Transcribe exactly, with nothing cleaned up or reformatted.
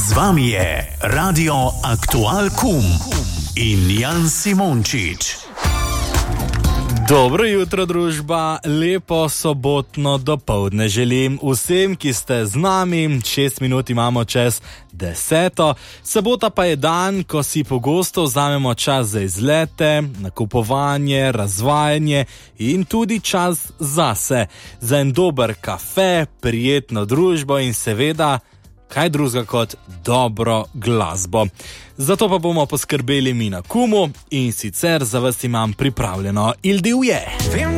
Z vami je Radio Aktual Kum in Jan Simončič. Dobro jutro, družba, lepo sobotno dopoldne želim vsem, ki ste z nami. Šest minut imamo čez deseto. Sobota pa je dan, ko si pogosto vzamemo čas za izlete, nakupovanje, razvajanje in tudi čas zase. Za en dober kafe, prijetno družbo in seveda kaj drugega kot dobro glasbo. Zato pa bomo poskrbeli mi na Kumu in sicer za vas imam pripravljeno Il Divje.